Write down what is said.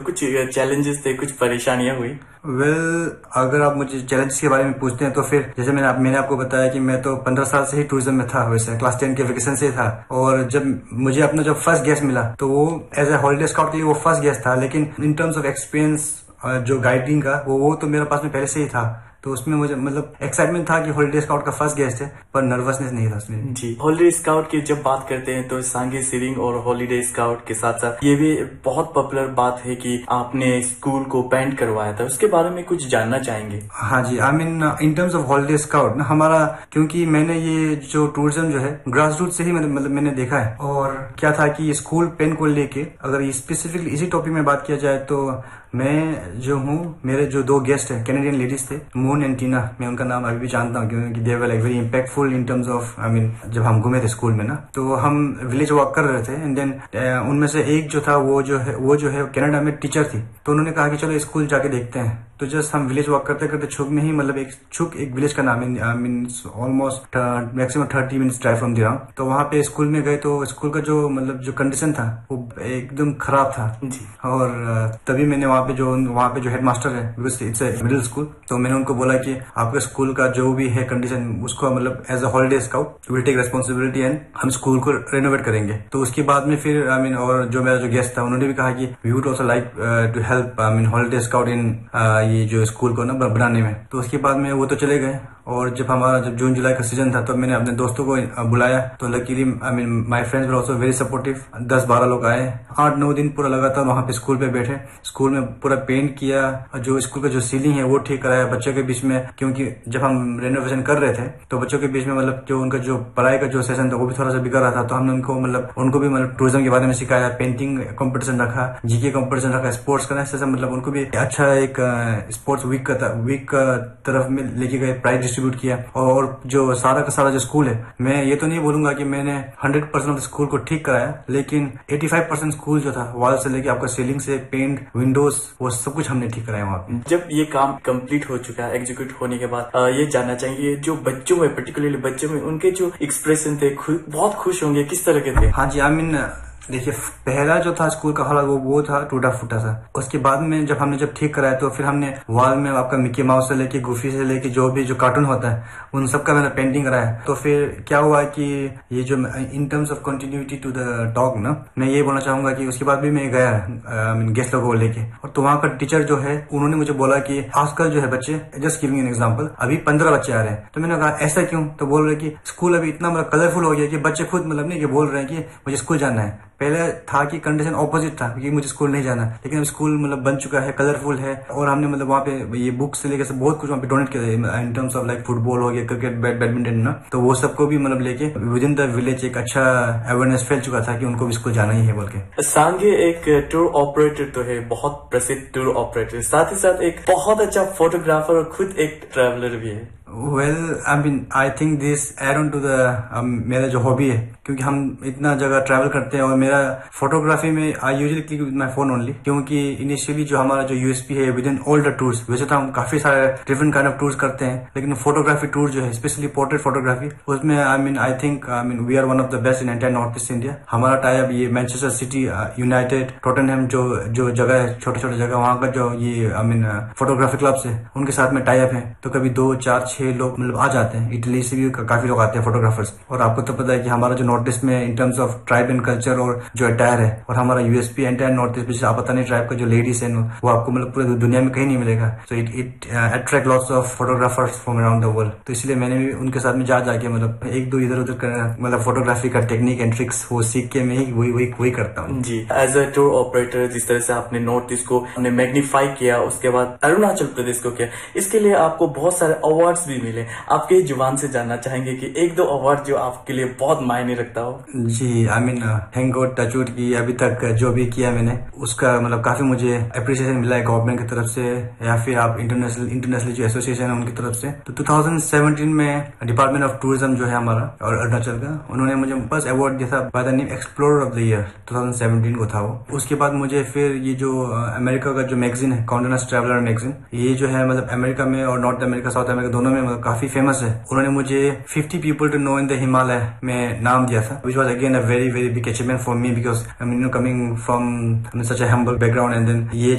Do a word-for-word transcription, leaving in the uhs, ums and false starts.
कुछ चैलेंजेस थे, कुछ परेशानियां हुई? वेल well, अगर आप मुझे चैलेंजेस के बारे में पूछते हैं तो फिर जैसे मैंने मैंने आपको बताया कि मैं तो पंद्रह साल से ही टूरिज्म में था, वैसे क्लास टेन के वेकेशन से था। और जब मुझे अपना जब फर्स्ट गेस्ट मिला तो वो एज ए हॉलीडे स्काउट के लिए वो फर्स्ट गेस्ट था, लेकिन इन टर्म्स ऑफ एक्सपीरियंस जो गाइडिंग का वो वो तो मेरे पास में पहले से ही था। तो उसमें मुझे मतलब एक्साइटमेंट था कि हॉलीडे स्काउट का फर्स्ट गेस्ट है, पर नर्वसनेस नहीं था उसमें। जी, हॉलीडे स्काउट की जब बात करते हैं तो सांगे सिरिंग और हॉलीडे स्काउट के साथ साथ ये भी बहुत पॉपुलर बात है कि आपने स्कूल को पेंट करवाया था, उसके बारे में कुछ जानना चाहेंगे? हाँ जी, I mean in terms of holiday scout ना हमारा, क्योंकि मैंने ये जो टूरिज्म जो है ग्रास रूट से ही मतलब मैंने देखा है। और क्या था कि स्कूल पेन को लेके अगर स्पेसिफिकली इसी टॉपिक में बात किया जाए तो मैं जो हूँ, मेरे जो दो गेस्ट है कैनेडियन लेडीज थे, मून एंड टीना, मैं उनका नाम अभी भी जानता हूँ क्योंकि दे were like very impactful in terms of I mean जब हम घूमे थे स्कूल में ना, तो हम विलेज वॉक कर रहे थे एंड देन उनमें से एक जो था वो जो है वो जो है कनाडा में टीचर थी। तो उन्होंने कहा कि चलो स्कूल जाके देखते हैं। तो जस्ट हम विलेज वॉक करते करते छुक में ही मतलब एक छुक एक विलेज का नाम है, I mean almost maximum thirty minutes drive from Dirang. तो वहां पे स्कूल में गए तो स्कूल का जो मतलब जो कंडीशन था वो एकदम खराब था जी। और तभी मैंने वहां पे जो वहां पे जो हेडमास्टर है, because it's a middle school, तो मैंने उनको बोला कि आपके स्कूल का जो भी है कंडीशन उसको मतलब as a holiday scout will take responsibility and हम स्कूल को रेनोवेट करेंगे। तो उसके बाद में फिर आई मीन और जो मेरा जो गेस्ट था उन्होंने भी कहा कि we would also like to help I mean holiday scout इन ये जो स्कूल को ना बनाने में। तो उसके बाद में वो तो चले गए और जब हमारा जब जून जुलाई का सीजन था तब तो मैंने अपने दोस्तों को बुलाया। तो luckily I mean my friends were also very supportive. दस बारह लोग आए, आठ नौ दिन पूरा लगातार वहां पे स्कूल पे बैठे, स्कूल में पूरा पेंट किया, जो स्कूल का जो सीलिंग है वो ठीक कराया बच्चों के बीच में, क्योंकि जब हम रेनोवेशन कर रहे थे तो बच्चों के बीच में मतलब जो उनका जो पढ़ाई का जो सेशन था वो भी थोड़ा सा बिगड़ रहा था। तो हमने उनको मतलब उनको भी मतलब टूरिज्म के बारे में सिखाया, पेंटिंग कॉम्पिटिशन रखा, जीके कॉम्पिटिशन रखा, स्पोर्ट्स का ऐसा मतलब उनको भी अच्छा एक स्पोर्ट्स वीक का वीक का तरफ में लेके गए, प्राइज डिस्ट्रीब्यूट किया। और जो सारा का सारा जो स्कूल है, मैं ये तो नहीं बोलूंगा कि मैंने हंड्रेड परसेंट ऑफ स्कूल को ठीक कराया, लेकिन एटी फाइव परसेंट स्कूल जो था वॉल से लेके आपका सीलिंग से पेंट विंडोज वो सब कुछ हमने ठीक कराया वहाँ पे। जब ये काम कंप्लीट हो चुका है, एग्जीक्यूट होने के बाद आ, ये जानना चाहिए जो बच्चों में, पर्टिकुलरली बच्चों में उनके जो एक्सप्रेशन थे बहुत खुश होंगे, किस तरह के थे? हाँ जी, आई मीन देखिए पहला जो था स्कूल का हालत वो वो था टूटा फूटा सा। उसके बाद में जब हमने जब ठीक कराया तो फिर हमने वॉल में आपका मिक्की माउस से लेके गुफी से लेके जो भी जो कार्टून होता है उन सब का मैंने पेंटिंग कराया। तो फिर क्या हुआ कि ये जो in terms of continuity to the talk ना, मैं ये बोलना चाहूंगा कि उसके बाद भी मैं गया गेस्ट लोगों को लेके, और तो वहाँ का टीचर जो है उन्होंने मुझे बोला कि आजकल जो है बच्चे, जस्ट गिविंग एन एग्जाम्पल, अभी पंद्रह बच्चे आ रहे हैं। तो मैंने कहा ऐसा क्यों? तो बोल रहे कि स्कूल अभी इतना मतलब कलरफुल हो गया कि बच्चे खुद मतलब नहीं कि बोल रहे हैं कि मुझे स्कूल जाना है। पहले था कि कंडीशन ऑपोजिट था कि मुझे स्कूल नहीं जाना, लेकिन अब स्कूल मतलब बन चुका है, कलरफुल है। और हमने मतलब वहाँ पे ये बुक से लेकर बहुत कुछ वहाँ पे डोनेट किया in terms of like football हो गया, क्रिकेट, बैडमिंटन ना, तो वो सबको भी मतलब लेके विद इन द विलेज एक अच्छा अवेयरनेस फैल चुका था कि उनको भी स्कूल जाना ही है बोल के। सांगे एक टूर ऑपरेटर तो है, बहुत प्रसिद्ध टूर ऑपरेटर, साथ ही साथ एक बहुत अच्छा फोटोग्राफर और खुद एक ट्रैवलर भी है। Well I mean I think this ad on to the मेरा जो हॉबी है, क्योंकि हम इतना जगह ट्रैवल करते हैं और मेरा फोटोग्राफी में I usually click with my phone only, क्योंकि इनिशियली जो हमारा जो यूएसपी है with in all the tours, वैसे तो हम काफी सारे डिफरेंट काइंड ऑफ टूर्स करते हैं, लेकिन फोटोग्राफी टूर जो है स्पेशली पोर्ट्रेट फोटोग्राफी, उसमें I mean I think I mean we are one of the best in entire north east India. हमारा टाइप ये मैनचेस्टर सिटी, यूनाइटेड, टॉटनहम जो जो जगह है, छोटे छोटे जगह, वहाँ का जो ये आई मीन फोटोग्राफी क्लब्स है उनके साथ में टाइप है। तो कभी दो चार छह लोग मतलब आ जाते हैं, इटली से भी काफी लोग आते हैं फोटोग्राफर्स। और आपको तो पता है कि हमारा जो नॉर्थ ईस्ट में in terms of tribe and culture और जो अटायर है, और हमारा यूएसपी एंटायर नॉर्थ ईस्ट में आपतानी ट्राइब का जो लेडीज है वो आपको मतलब पूरे दुनिया में कहीं नहीं मिलेगा। So it it attract lots of photographers from around the world. तो इसलिए मैंने भी उनके साथ में जा जाके मतलब एक दो इधर उधर मतलब फोटोग्राफी का टेक्निक एंड ट्रिक्स वो सीख के मैं ही वही वही वही करता हूँ जी। एज अ टूर ऑपरेटर जिस तरह से आपने नॉर्थ ईस्ट को मैग्नीफाई किया, उसके बाद अरुणाचल प्रदेश को किया, इसके लिए आपको बहुत सारे अवार्ड्स भी मिले। आपके जुबान से जानना चाहेंगे कि एक दो अवार्ड जो आपके लिए बहुत मायने रखता हो। जी, I mean thank God, touchwood की अभी तक जो भी किया मैंने उसका मतलब काफी मुझे अप्रिसिएशन मिला है गवर्नमेंट की तरफ से, या फिर आप इंटरनेशनल इंटरनेशनल जो एसोसिएशन है उनकी तरफ से। तो टू थाउजेंड सेवेंटीन में डिपार्टमेंट ऑफ टूरिज्म जो है हमारा और अरुणाचल का, उन्होंने मुझे फर्स्ट अवार्ड दिया था by the name explorer of the year, two thousand seventeen को था वो। उसके बाद मुझे फिर ये जो अमेरिका का जो मैगजीन है, कॉन्डे नस्ट ट्रैवलर मैगजीन, ये जो है मतलब अमेरिका में और नॉर्थ अमेरिका, साउथ अमेरिका दोनों में मतलब काफी फेमस है। उन्होंने मुझे fifty people to know in the Himalaya में नाम दिया था, which was again a very very big achievement for me because I mean you know coming from such a humble background and then ये